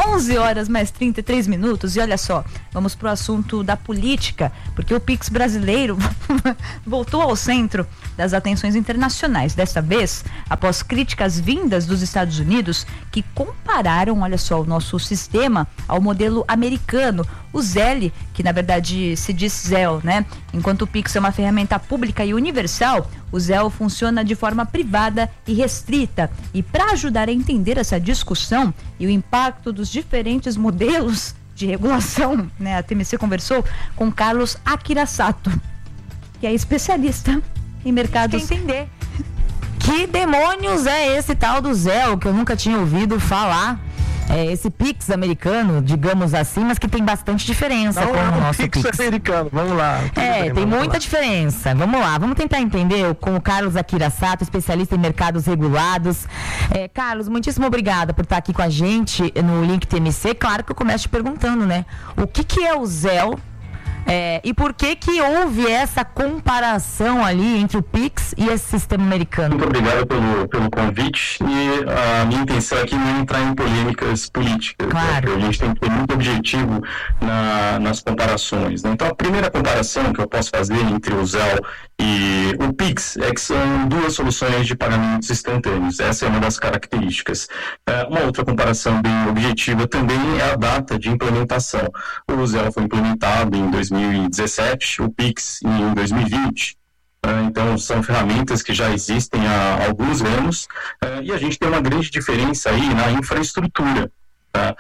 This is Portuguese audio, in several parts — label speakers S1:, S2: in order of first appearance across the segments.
S1: 11 horas mais 33 minutos e olha só, vamos pro assunto da política, porque o Pix brasileiro voltou ao centro das atenções internacionais, desta vez após críticas vindas dos Estados Unidos que compararam, olha só, o nosso sistema ao modelo americano, o Zelle, que na verdade se diz Zelle, né? Enquanto o Pix é uma ferramenta pública e universal, o Zelle funciona de forma privada e restrita. E para ajudar a entender essa discussão e o impacto dos diferentes modelos de regulação, né, a TMC conversou com Carlos Akirasato, que é especialista em mercados.
S2: Quer entender que demônios é esse tal do Zelle, que eu nunca tinha ouvido falar. Esse Pix americano, digamos assim, mas que tem bastante diferença com o nosso Pix
S3: americano. Vamos lá.
S2: Tem muita diferença. Vamos lá, vamos tentar entender com o Carlos Akirasato, especialista em mercados regulados. Carlos, muitíssimo obrigada por estar aqui com a gente no Link TMC. Claro que eu começo te perguntando, né? O que é o Zelle? E por que houve essa comparação ali entre o Pix e esse sistema americano?
S4: Muito obrigado pelo convite, e a minha intenção aqui não é entrar em polêmicas políticas.
S2: Claro.
S4: A gente tem que ter muito objetivo nas comparações, né? Então, a primeira comparação que eu posso fazer entre o Zelle e o Pix é que são duas soluções de pagamentos instantâneos. Essa é uma das características. Uma outra comparação bem objetiva também é a data de implementação. O Zelle foi implementado em 2017, o Pix em 2020. Então, são ferramentas que já existem há alguns anos, e a gente tem uma grande diferença aí na infraestrutura. Tá?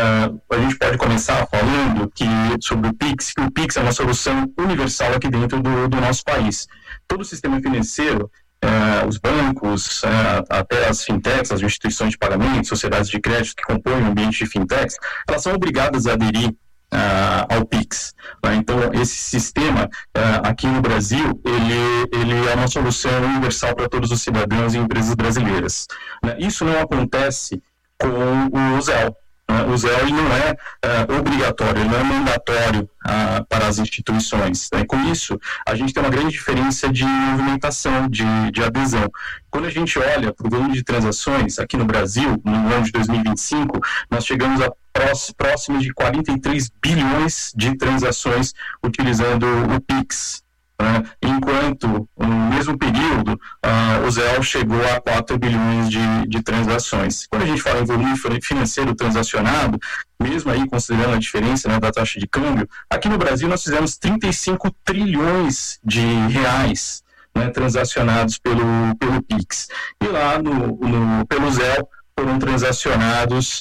S4: A gente pode começar falando sobre o Pix, que o Pix é uma solução universal aqui dentro do nosso país. Todo o sistema financeiro, os bancos, até as fintechs, as instituições de pagamento, sociedades de crédito que compõem o ambiente de fintechs, elas são obrigadas a aderir ao Pix. Então, esse sistema aqui no Brasil, ele é uma solução universal para todos os cidadãos e empresas brasileiras. Isso não acontece com o Zelle. O Zelle não é obrigatório, ele não é mandatório para as instituições. Com isso, a gente tem uma grande diferença de movimentação, de adesão. Quando a gente olha para o volume de transações aqui no Brasil, no ano de 2025, nós chegamos a próximo de 43 bilhões de transações utilizando o Pix. Enquanto, no mesmo período, o Zelle chegou a 4 bilhões de transações. Quando a gente fala em volume financeiro transacionado, mesmo aí considerando a diferença, né, da taxa de câmbio, aqui no Brasil nós fizemos 35 trilhões de reais, né, transacionados pelo Pix. E lá pelo Zelle foram transacionados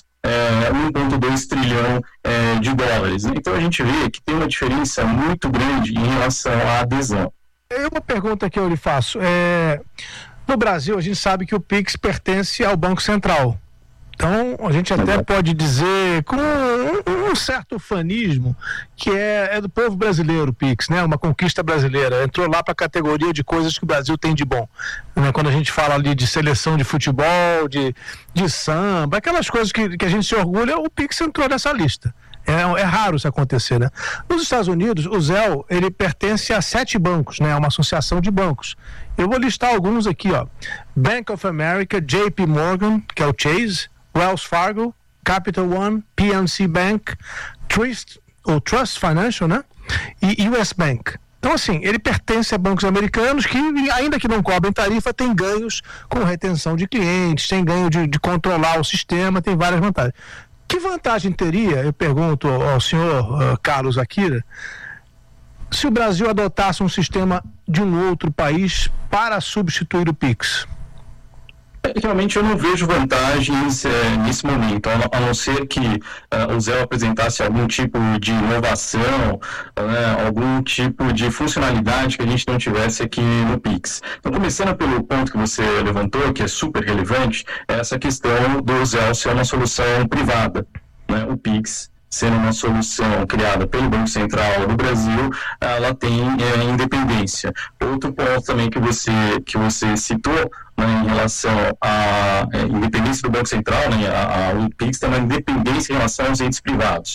S4: 1,2 trilhão de dólares. Então a gente vê que tem uma diferença muito grande em relação à adesão.
S3: Uma pergunta que eu lhe faço. No Brasil, a gente sabe que o Pix pertence ao Banco Central. Então, a gente até pode dizer, com um certo ufanismo, que é do povo brasileiro o Pix, né? Uma conquista brasileira. Entrou lá para a categoria de coisas que o Brasil tem de bom. Né? Quando a gente fala ali de seleção de futebol, de samba, aquelas coisas que a gente se orgulha, o Pix entrou nessa lista. É raro isso acontecer, né? Nos Estados Unidos, o Zelle, ele pertence a 7 bancos, né? Uma associação de bancos. Eu vou listar alguns aqui, ó. Bank of America, JP Morgan, que é o Chase, Wells Fargo, Capital One, PNC Bank, Trust Financial, né? E US Bank. Então, assim, ele pertence a bancos americanos que, ainda que não cobrem tarifa, tem ganhos com retenção de clientes, tem ganho de controlar o sistema, tem várias vantagens. Que vantagem teria, eu pergunto ao senhor Carlos Akira, se o Brasil adotasse um sistema de um outro país para substituir o Pix?
S4: Realmente eu não vejo vantagens nesse momento, a não ser que o Zelle apresentasse algum tipo de inovação, algum tipo de funcionalidade que a gente não tivesse aqui no Pix. Então, começando pelo ponto que você levantou, que é super relevante, é essa questão do Zelle ser uma solução privada, né? O Pix, sendo uma solução criada pelo Banco Central do Brasil, ela tem independência. Outro ponto também que você citou, né, em relação à independência do Banco Central, né, o Pix tem uma independência em relação aos entes privados.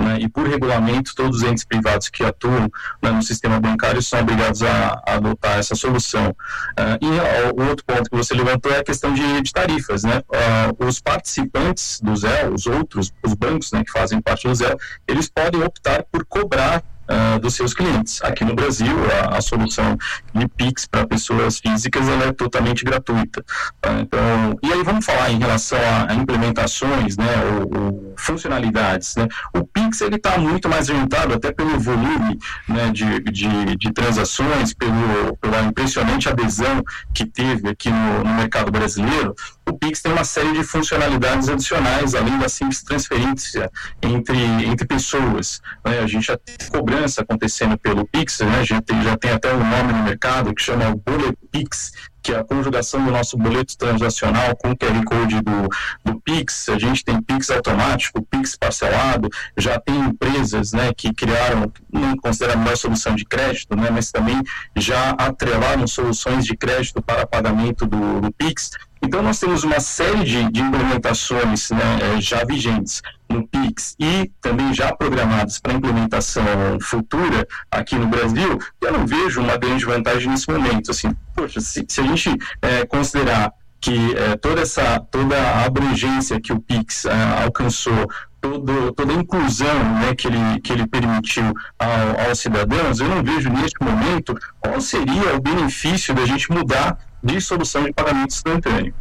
S4: né, e por regulamento todos os entes privados que atuam, né, no sistema bancário são obrigados a adotar essa solução. E o outro ponto que você levantou é a questão de tarifas, né? Os participantes do Zelle, os bancos, né, que fazem parte do Zelle, eles podem optar por cobrar dos seus clientes. Aqui no Brasil, a solução de Pix para pessoas físicas ela é totalmente gratuita. Então, e aí vamos falar em relação a implementações, né, ou funcionalidades, né? O Pix ele está muito mais orientado até pelo volume, né, de transações, pela impressionante adesão que teve aqui no mercado brasileiro. O Pix tem uma série de funcionalidades adicionais, além da simples transferência entre pessoas, né? A gente já tem cobrança acontecendo pelo Pix, né? A gente já tem até um nome no mercado que chama o Bullet Pix, que é a conjugação do nosso boleto transacional com o QR Code do Pix. A gente tem Pix automático, Pix parcelado, já tem empresas, né, que criaram, não considero a melhor solução de crédito, né, mas também já atrelaram soluções de crédito para pagamento do Pix. Então, nós temos uma série de implementações, né, já vigentes no Pix e também já programadas para implementação futura aqui no Brasil. Eu não vejo uma grande vantagem nesse momento. Assim, poxa, se a gente considerar que toda a abrangência que o Pix alcançou, toda a inclusão, né, que ele permitiu aos cidadãos, eu não vejo neste momento qual seria o benefício da gente mudar de solução de pagamento instantâneo.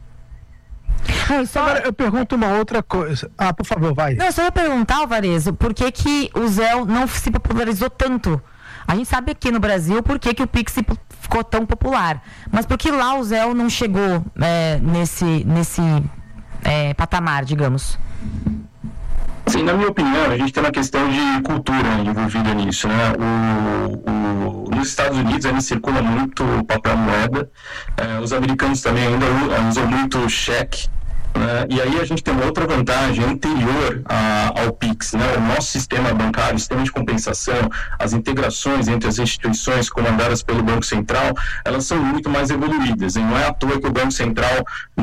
S3: Agora eu pergunto uma outra coisa. Por favor, vai.
S2: Não, só ia perguntar, Alvarezo, por que o Zelle não se popularizou tanto? A gente sabe aqui no Brasil por que o Pix ficou tão popular, mas por que lá o Zelle não chegou nesse patamar, digamos?
S4: Sim, na minha opinião, a gente tem uma questão de cultura envolvida nisso, né? Nos Estados Unidos ainda circula muito papel moeda, os americanos também ainda usam muito cheque, né? E aí a gente tem uma outra vantagem anterior ao Pix, né? O nosso sistema bancário, o sistema de compensação, as integrações entre as instituições comandadas pelo Banco Central, elas são muito mais evoluídas, e não é à toa que o Banco Central,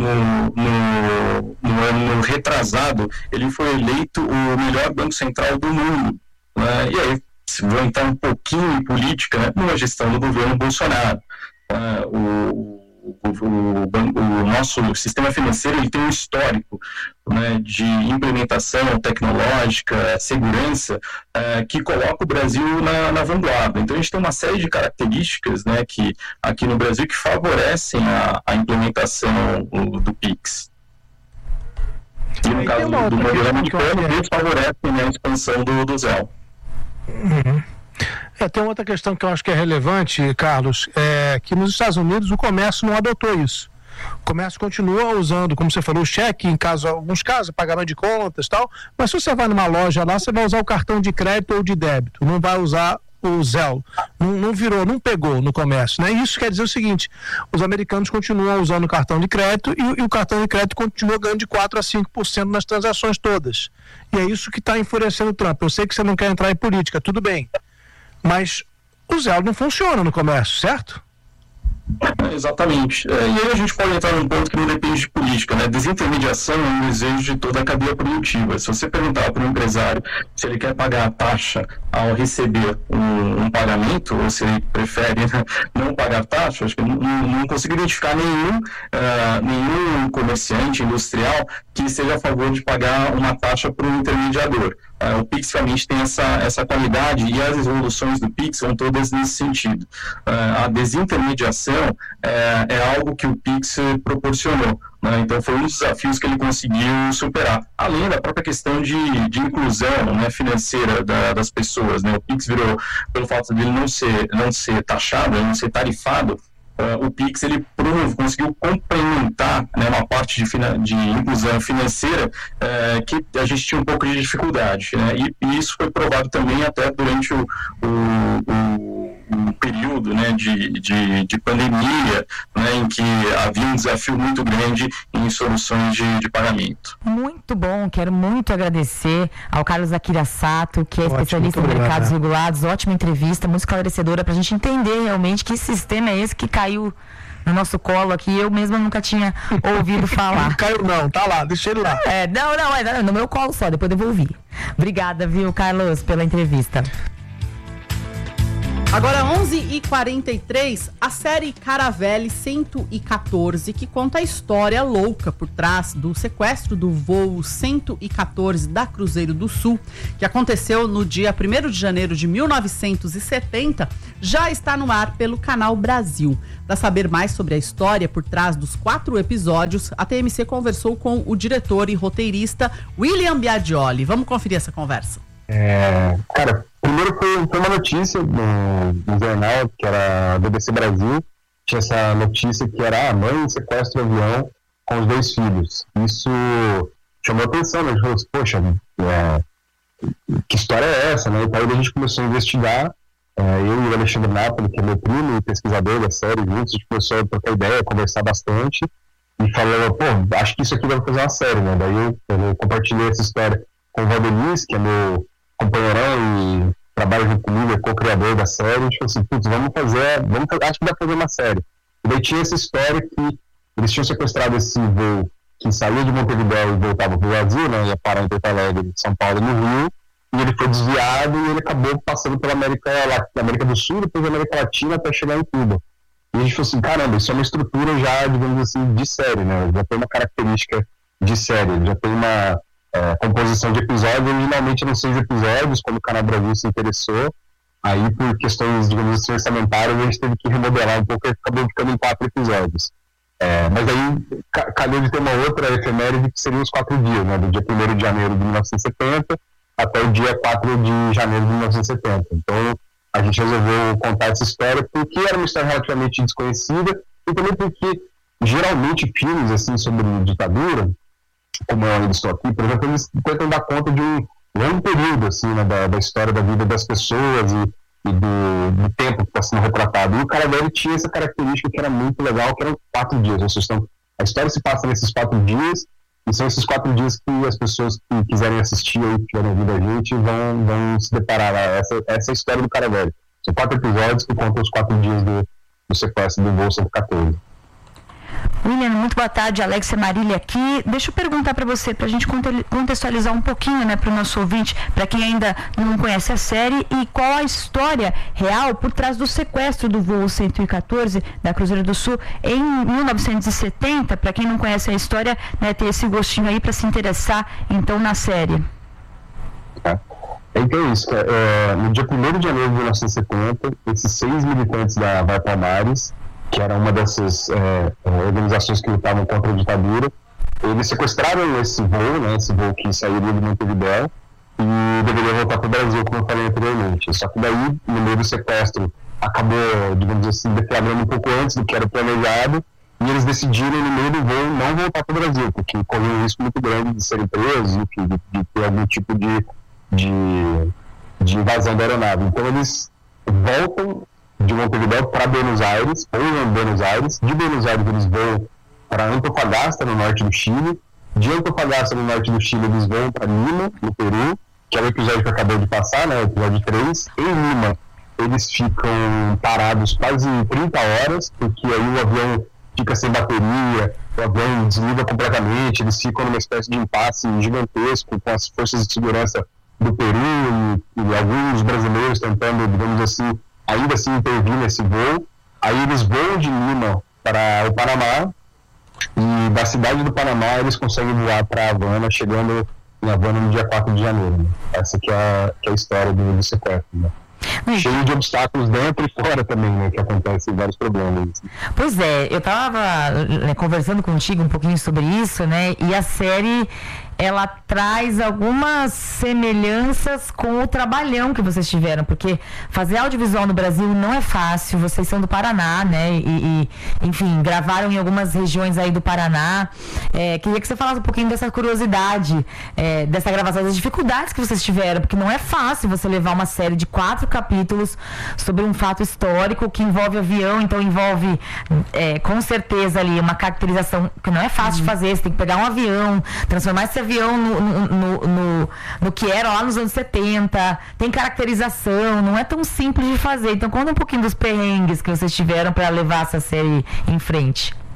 S4: no ano retrasado, ele foi eleito o melhor Banco Central do mundo, né? E aí, se vou entrar um pouquinho em política, né, numa gestão do governo Bolsonaro, o nosso sistema financeiro ele tem um histórico, né, de implementação tecnológica, segurança, que coloca o Brasil na vanguarda. Então a gente tem uma série de características, né, que aqui no Brasil que favorecem a implementação do Pix. E no caso do modelo americano, eles favorecem, né, a expansão do Zelle.
S3: Uhum. Tem outra questão que eu acho que é relevante, Carlos, que nos Estados Unidos o comércio não adotou isso. O comércio continua usando, como você falou, o cheque, alguns casos, pagamento de contas e tal, mas se você vai numa loja lá, você vai usar o cartão de crédito ou de débito, não vai usar o Zelle. Não pegou no comércio, né? Isso quer dizer o seguinte: os americanos continuam usando o cartão de crédito e o cartão de crédito continua ganhando de 4% a 5% nas transações todas. E é isso que está enfurecendo o Trump. Eu sei que você não quer entrar em política, tudo bem, mas o Zelle não funciona no comércio, certo?
S4: Exatamente. E aí a gente pode entrar num ponto que não depende de política, né? Desintermediação é um desejo de toda a cadeia produtiva. Se você perguntar para um empresário se ele quer pagar a taxa ao receber um pagamento, ou se ele prefere não pagar taxa, acho que não consigo identificar nenhum comerciante industrial que esteja a favor de pagar uma taxa para um intermediador. O Pix realmente tem essa qualidade e as evoluções do Pix são todas nesse sentido. A desintermediação é algo que o Pix proporcionou, né? Então foi um dos desafios que ele conseguiu superar, além da própria questão de inclusão, né, financeira das pessoas, né? O Pix virou, pelo fato dele não ser taxado, não ser tarifado, o Pix ele conseguiu complementar, né, uma parte de inclusão financeira que a gente tinha um pouco de dificuldade, né? E isso foi provado também até durante o período, né, de pandemia, né, em que havia um desafio muito grande em soluções de pagamento.
S2: Muito bom, quero muito agradecer ao Carlos Akira Sato, que é especialista em mercados regulados. Ótima entrevista, muito esclarecedora para a gente entender realmente que sistema é esse que caiu no nosso colo aqui. Eu mesma nunca tinha ouvido falar.
S3: Não caiu não, tá lá, deixa ele lá.
S2: Não, no meu colo só, depois eu vou ouvir. Obrigada, viu, Carlos, pela entrevista.
S5: Agora 11h43, a série Caravelle 114, que conta a história louca por trás do sequestro do voo 114 da Cruzeiro do Sul, que aconteceu no dia 1º de janeiro de 1970, já está no ar pelo Canal Brasil. Para saber mais sobre a história por trás dos 4 episódios, a TMC conversou com o diretor e roteirista William Biagioli. Vamos conferir essa conversa.
S6: Cara, primeiro foi uma notícia no jornal, que era a BBC Brasil. Tinha essa notícia que era a mãe sequestra o avião com os 2 filhos. Isso chamou atenção, né? A gente falou assim, poxa, que história é essa, né? Então aí a gente começou a investigar, eu e o Alexandre Napoli, que é meu primo e pesquisador da série, juntos, a gente começou a trocar ideia, conversar bastante, e falou, pô, acho que isso aqui deve fazer uma série, né? Daí eu compartilhei essa história com o Valdeniz, que é meu companheirão e trabalha junto comigo, é co-criador da série. A gente falou assim, putz, acho que dá pra fazer uma série. E daí tinha essa história que eles tinham sequestrado esse voo que saía de Montevidéu e voltava pro Brasil, né, ia parar em Porto Alegre, São Paulo, no Rio, e ele foi desviado e ele acabou passando pela América do Sul, depois da América Latina, até chegar em Cuba. E a gente falou assim, caramba, isso é uma estrutura já, digamos assim, de série, né, já tem uma característica de série, já tem uma composição de episódios. Originalmente eram 6 episódios, quando o Canal Brasil se interessou, aí por questões, digamos assim, orçamentárias, a gente teve que remodelar um pouco e acabou ficando em 4 episódios. Mas aí calhou de ter uma outra efeméride que seria os 4 dias, né, do dia 1º de janeiro de 1970 até o dia 4 de janeiro de 1970. Então a gente resolveu contar essa história porque era uma história relativamente desconhecida e também porque geralmente filmes assim sobre ditadura, como eu ainda estou aqui, por exemplo, eles tentam dar conta de um longo período assim, né, da história da vida das pessoas e do tempo que está sendo retratado. E o Caravelle tinha essa característica que era muito legal, que eram 4 dias. Ou seja, a história se passa nesses 4 dias, e são esses 4 dias que as pessoas que quiserem assistir ou que tiverem ouvido a gente vão se deparar. Essa é a história do Caravelle. São 4 episódios que contam os 4 dias do sequestro do voo 114.
S1: William, muito boa tarde, Alexia Marília aqui. Deixa eu perguntar para você, para a gente contextualizar um pouquinho, né, para o nosso ouvinte, para quem ainda não conhece a série, e qual a história real por trás do sequestro do voo 114 da Cruzeiro do Sul em 1970, para quem não conhece a história, né, ter esse gostinho aí para se interessar, então, na série.
S6: Então é isso, no dia 1º de janeiro de 1970, esses 6 militantes da Vai Palmares, que era uma dessas organizações que lutavam contra a ditadura, eles sequestraram esse voo que sairia de Montevidéu e deveria voltar para o Brasil, como eu falei anteriormente. Só que daí, no meio do sequestro, acabou, digamos assim, deflagrando um pouco antes do que era planejado, e eles decidiram, no meio do voo, não voltar para o Brasil, porque corria um risco muito grande de serem presos, enfim, de ter algum tipo de invasão da aeronave. Então eles voltam de Montevidéu para Buenos Aires, ou em Buenos Aires. De Buenos Aires eles vão para Antofagasta, no norte do Chile. De Antofagasta, no norte do Chile, eles vão para Lima, no Peru, que é o episódio que acabou de passar, né, o episódio 3. Em Lima, eles ficam parados quase 30 horas, porque aí o avião fica sem bateria, o avião desliga completamente, eles ficam numa espécie de impasse gigantesco com as forças de segurança do Peru e alguns brasileiros tentando, digamos assim, ainda assim intervir nesse voo. Aí eles voam de Lima para o Panamá, e da cidade do Panamá eles conseguem voar para Havana, chegando em Havana no dia 4 de janeiro. Né? Essa que é a história do sequestro. Né? Cheio de obstáculos dentro e fora também, né, que acontecem vários problemas.
S2: Pois é, eu estava conversando contigo um pouquinho sobre isso, né, e a série, ela traz algumas semelhanças com o trabalhão que vocês tiveram, porque fazer audiovisual no Brasil não é fácil. Vocês são do Paraná, né, e enfim, gravaram em algumas regiões aí do Paraná. Queria que você falasse um pouquinho dessa curiosidade, dessa gravação, das dificuldades que vocês tiveram, porque não é fácil você levar uma série de 4 capítulos sobre um fato histórico que envolve avião, então envolve com certeza ali uma caracterização que não é fácil de fazer. Você tem que pegar um avião, transformar esse avião no que era lá nos anos 70, tem caracterização, não é tão simples de fazer. Então conta um pouquinho dos perrengues que vocês tiveram para levar essa série em frente.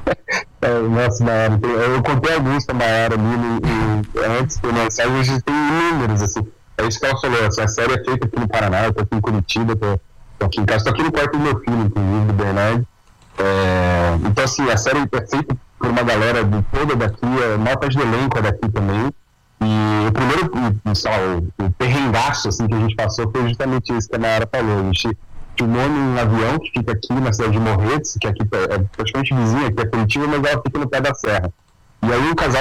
S6: Nossa, Mayara, eu contei alguns pra Mayara ali antes da mensagem, a gente tem inúmeros, assim. É isso que ela falou, assim, a série é feita aqui no Paraná, eu tô aqui em Curitiba, tô aqui em casa, tô aqui no quarto do meu filho, inclusive, do Bernardo. Então, assim, a série é feita por uma galera toda daqui, a maior parte do elenco é daqui também. E o primeiro, sei lá, o perrengaço assim, que a gente passou foi justamente isso que a Mayara falou. A gente filmou num avião que fica aqui na cidade de Morretes, que aqui é praticamente vizinha, aqui é Curitiba, mas ela fica no pé da serra. E aí um casal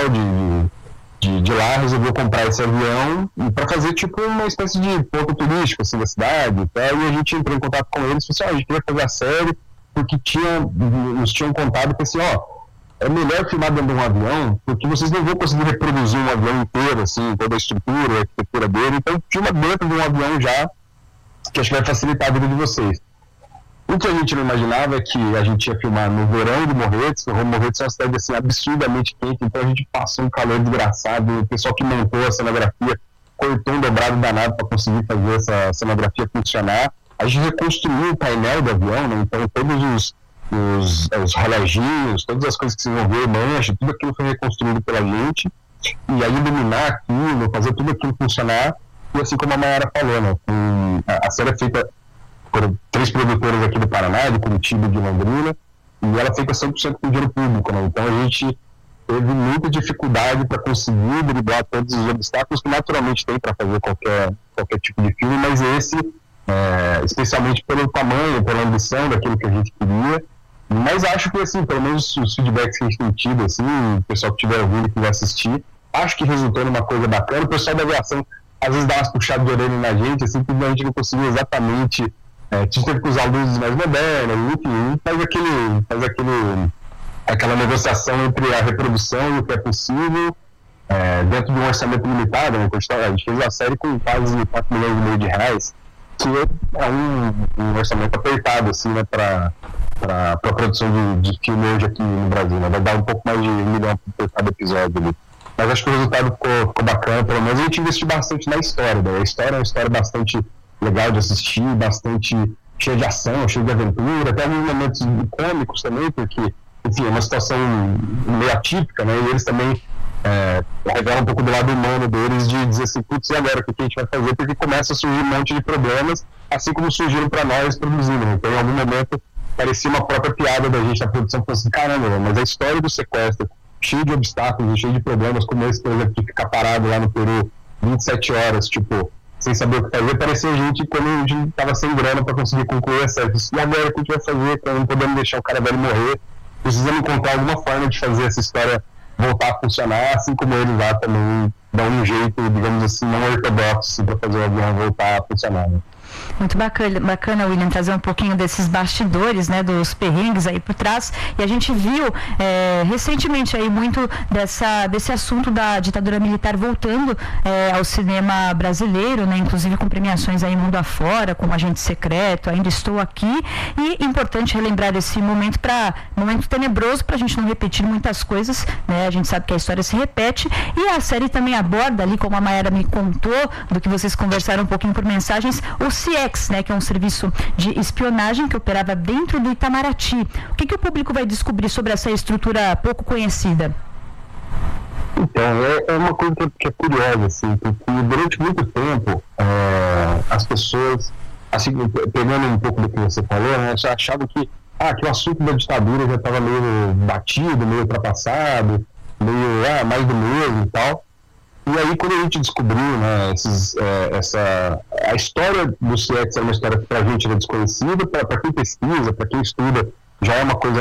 S6: de lá resolveu comprar esse avião para fazer tipo uma espécie de ponto turístico assim, da cidade e tal. E a gente entrou em contato com eles e falou assim, a gente queria fazer a série porque nos tinham contado que assim, é melhor filmar dentro de um avião, porque vocês não vão conseguir reproduzir um avião inteiro, assim, toda a estrutura, a arquitetura dele, então filma dentro de um avião já, que acho que vai facilitar a vida de vocês. O que a gente não imaginava é que a gente ia filmar no verão de Morretes. Morretes é uma cidade assim, absurdamente quente, então a gente passou um calor desgraçado, o pessoal que montou a cenografia cortou um dobrado danado para conseguir fazer essa cenografia funcionar. A gente reconstruiu o painel do avião, né? Então todos os reloginhos, todas as coisas que vocês vão ver, mancha, tudo aquilo foi reconstruído pela gente, e aí iluminar aquilo, fazer tudo aquilo funcionar, e assim como a Mayara falou, né, a série é feita por 3 produtores aqui do Paraná, de Curitiba e de Londrina, e ela é feita 100% com dinheiro público, né, então a gente teve muita dificuldade para conseguir driblar todos os obstáculos que naturalmente tem para fazer qualquer tipo de filme, mas esse, especialmente pelo tamanho, pela ambição daquilo que a gente queria. Mas acho que, assim, pelo menos os feedbacks que a gente tem tido, assim, o pessoal que estiver ouvindo e que vai assistir, acho que resultou numa coisa bacana. O pessoal da aviação, às vezes, dá umas puxadas de orelha na gente, assim, que a gente não conseguiu exatamente, a gente teve que usar luzes mais modernas, enfim, faz aquela negociação entre a reprodução e o que é possível, dentro de um orçamento limitado, né? A gente fez a série com quase 4 milhões e meio de reais, que é um orçamento apertado, assim, né, para a produção de filme hoje aqui no Brasil, né? Vai dar um pouco mais de 1 milhão por cada episódio ali. Mas acho que o resultado ficou bacana, pelo menos a gente investiu bastante na história, né? A história é uma história bastante legal de assistir, bastante cheia de ação, cheia de aventura, até alguns momentos cômicos também, porque, enfim, é uma situação meio atípica, né? E eles também revelam um pouco do lado humano deles, de dizer assim, putz, e agora o que a gente vai fazer? Porque começa a surgir um monte de problemas, assim como surgiram para nós produzindo. Então, em algum momento, parecia uma própria piada da gente na produção, falando assim, caramba, mas a história do sequestro, cheio de obstáculos, cheio de problemas, como esse, por exemplo, de ficar parado lá no Peru 27 horas, tipo, sem saber o que fazer, parecia a gente quando a gente estava sem grana para conseguir concluir a série. E agora o que a gente vai fazer para não poder deixar o cara velho morrer? Precisamos encontrar alguma forma de fazer essa história voltar a funcionar, assim como eles lá também dão um jeito, digamos assim, não ortodoxo para fazer o avião voltar a funcionar, né?
S1: Muito bacana, William, trazer um pouquinho desses bastidores, né, dos perrengues aí por trás. E a gente viu recentemente aí muito desse assunto da ditadura militar voltando ao cinema brasileiro, né, inclusive com premiações aí mundo afora, como Agente Secreto, Ainda Estou Aqui. E importante relembrar esse momento tenebroso para a gente não repetir muitas coisas, né? A gente sabe que a história se repete e a série também aborda ali, como a Mayara me contou, do que vocês conversaram um pouquinho por mensagens, o CIEX, né, que é um serviço de espionagem que operava dentro do Itamaraty. O que o público vai descobrir sobre essa estrutura pouco conhecida?
S6: Então, é uma coisa que é curiosa, assim, porque durante muito tempo as pessoas, assim, pegando um pouco do que você falou, né, achavam que o assunto da ditadura já estava meio batido, meio ultrapassado, meio mais do mesmo e tal. E aí, quando a gente descobriu, né, a história do CIEX é uma história que para a gente era desconhecida, para quem pesquisa, para quem estuda, já é uma coisa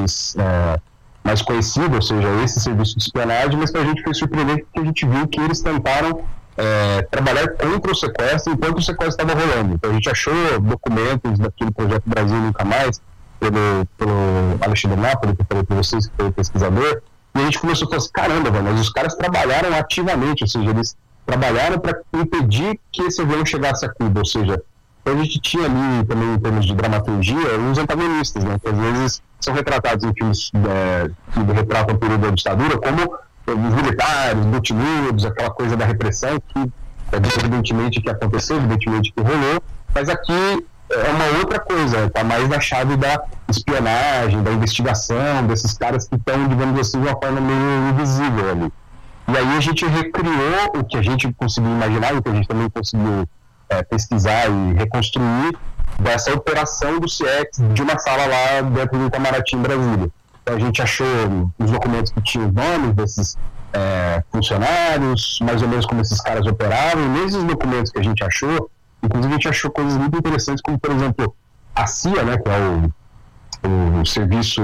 S6: mais conhecida, ou seja, esse serviço de espionagem, mas para a gente foi surpreendente porque a gente viu que eles tentaram trabalhar contra o sequestro enquanto o sequestro estava rolando. Então a gente achou documentos daquele Projeto Brasil Nunca Mais, pelo Alexandre Napoli, que eu falei para vocês, que foi o pesquisador. E a gente começou a falar assim, caramba, velho, mas os caras trabalharam ativamente, ou seja, eles trabalharam para impedir que esse avião chegasse a Cuba, ou seja, a gente tinha ali também, em termos de dramaturgia, uns antagonistas, né, que às vezes são retratados em filmes que retratam o período da ditadura, como os militares, detinudos, aquela coisa da repressão, que evidentemente que aconteceu, evidentemente que rolou, mas aqui é uma outra coisa, tá mais na chave da espionagem, da investigação, desses caras que estão, digamos assim, de uma forma meio invisível ali. E aí a gente recriou o que a gente conseguiu imaginar, o que a gente também conseguiu pesquisar e reconstruir dessa operação do CIEX de uma sala lá dentro do Itamaraty, em Brasília. Então a gente achou os documentos que tinham os nomes desses funcionários, mais ou menos como esses caras operavam, e nesses documentos que a gente achou, inclusive a gente achou coisas muito interessantes, como por exemplo a CIA, né, que é o serviço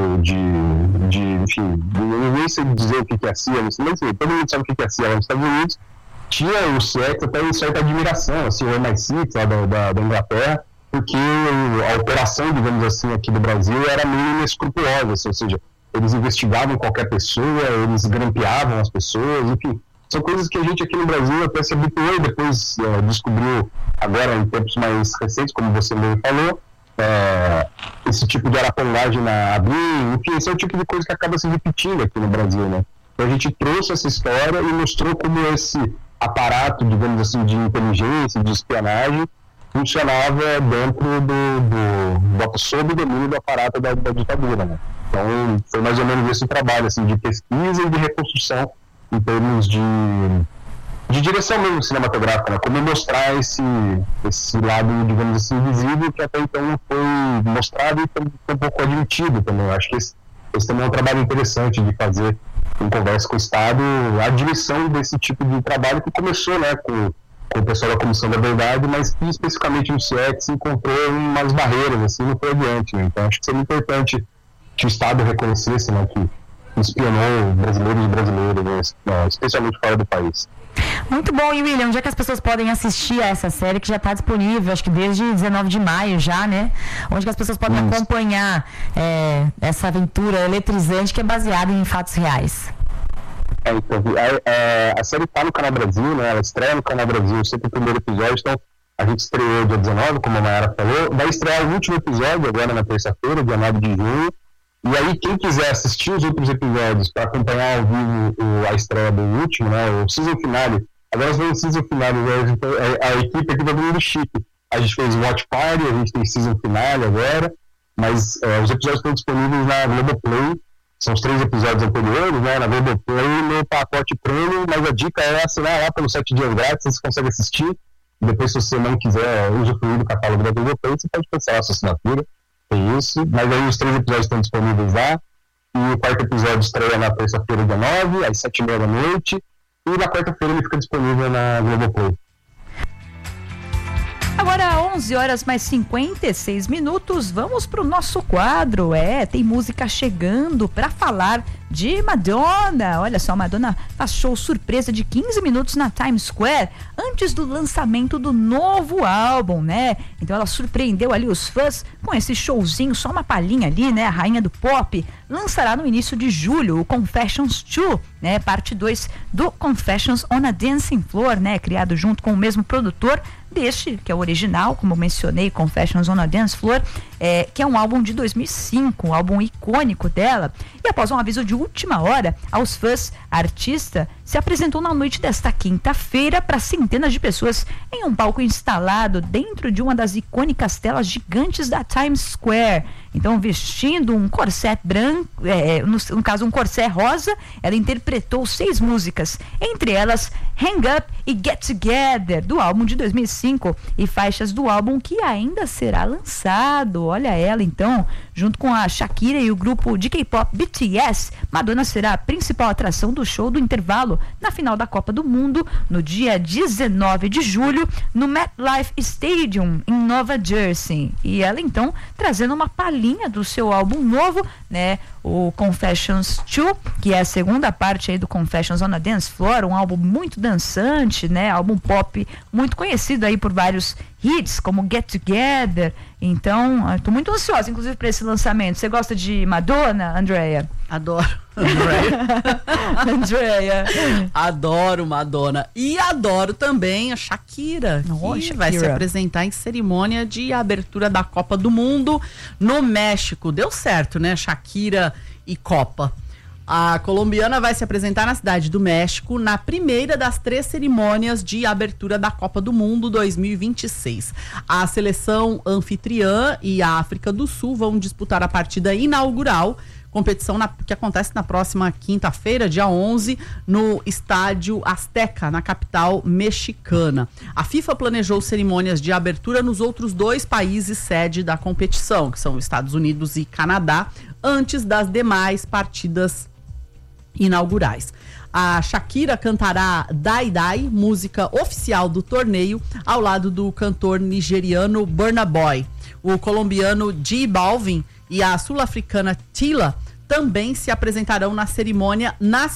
S6: enfim, eu nem sei dizer o que é a CIA, mas todo mundo sabe o que é a CIA lá nos Estados Unidos. Tinha o CIEX até em certa admiração, assim, o MI6 lá da Inglaterra, porque a operação, digamos assim, aqui do Brasil era meio inescrupulosa, assim, ou seja, eles investigavam qualquer pessoa, eles grampeavam as pessoas, enfim, são coisas que a gente aqui no Brasil até se habituou e depois descobriu agora em tempos mais recentes, como você mesmo falou, esse tipo de arapongagem na ABIN, enfim, esse é o tipo de coisa que acaba se repetindo aqui no Brasil, né? Então a gente trouxe essa história e mostrou como esse aparato, digamos assim, de inteligência, de espionagem, funcionava dentro sob o domínio do aparato da ditadura, né? Então foi mais ou menos esse trabalho, assim, de pesquisa e de reconstrução em termos de direção mesmo cinematográfica, né? Como mostrar esse lado, digamos assim, invisível, que até então não foi mostrado e foi um pouco admitido também. Eu acho que esse também é um trabalho interessante de fazer em conversa com o Estado, a admissão desse tipo de trabalho que começou, né, com o pessoal da Comissão da Verdade, mas que especificamente no CIEX encontrou umas barreiras, assim, não foi adiante, né? Então acho que seria importante que o Estado reconhecesse, né, que espionou brasileiros e brasileiras, né, especialmente fora do país.
S2: Muito bom. E William, onde é que as pessoas podem assistir a essa série que já está disponível, acho que desde 19 de maio já, né? Onde que as pessoas podem acompanhar essa aventura eletrizante que é baseada em fatos reais?
S6: Então, a série está no Canal Brasil, né? Ela estreia no Canal Brasil sempre o primeiro episódio, então a gente estreou dia 19, como a Mayara falou, vai estrear o último episódio agora na terça-feira, dia 9 de junho. E aí, quem quiser assistir os outros episódios para acompanhar ao vivo a estreia do último, né, o season finale, agora nós vamos season finale, a equipe aqui tá muito chique. A gente fez Watch Party, a gente tem season finale agora, mas os episódios estão disponíveis na Globoplay, são os 3 episódios anteriores, né, na Globoplay, no pacote premium, mas a dica é assinar lá pelos 7 dias grátis, você consegue assistir. Depois, se você não quiser usufruir do catálogo da Globoplay, você pode cancelar a sua assinatura. Tem isso, mas aí os 3 episódios estão disponíveis lá, e o 4º episódio estreia na terça-feira, dia 9, às 7h30 da noite, e na quarta-feira ele fica disponível na Globoplay.
S1: Agora, 11 horas mais 56 minutos, vamos pro nosso quadro. Tem música chegando para falar de Madonna. Olha só, Madonna faz show surpresa de 15 minutos na Times Square antes do lançamento do novo álbum, né? Então ela surpreendeu ali os fãs com esse showzinho, só uma palhinha ali, né? A rainha do pop lançará no início de julho o Confessions 2, né? Parte 2 do Confessions on a Dancing Floor, né? Criado junto com o mesmo produtor deste, que é o original, como eu mencionei, Confessions on a Dance Floor, que é um álbum de 2005, um álbum icônico dela. E após um aviso de última hora aos fãs, a artista se apresentou na noite desta quinta-feira para centenas de pessoas em um palco instalado dentro de uma das icônicas telas gigantes da Times Square. Então, vestindo um corset branco, no caso um corset rosa, ela interpretou 6 músicas, entre elas Hang Up e Get Together, do álbum de 2005, e faixas do álbum que ainda será lançado. Olha ela então, junto com a Shakira e o grupo de K-pop BTS, Madonna será a principal atração do show do intervalo na final da Copa do Mundo, no dia 19 de julho, no MetLife Stadium, em Nova Jersey. E ela então trazendo uma palhinha do seu álbum novo, né? O Confessions 2, que é a segunda parte aí do Confessions on a Dance Floor, um álbum muito dançante, né? Álbum pop muito conhecido aí por vários hits, como Get Together. Então, estou muito ansiosa, inclusive, para esse lançamento. Você gosta de Madonna, Andrea?
S5: Adoro.
S1: Andrea.
S5: Adoro Madonna. E adoro também a Shakira, que vai se apresentar em cerimônia de abertura da Copa do Mundo no México. Deu certo, né? Shakira e Copa. A colombiana vai se apresentar na Cidade do México na primeira das 3 cerimônias de abertura da Copa do Mundo 2026. A seleção anfitriã e a África do Sul vão disputar a partida inaugural, competição que acontece na próxima quinta-feira, dia 11, no Estádio Azteca, na capital mexicana. A FIFA planejou cerimônias de abertura nos outros 2 países sede da competição, que são os Estados Unidos e Canadá, antes das demais partidas inaugurais. A Shakira cantará Dai Dai, música oficial do torneio, ao lado do cantor nigeriano Burna Boy. O colombiano J Balvin e a sul-africana Tila também se apresentarão na cerimônia nas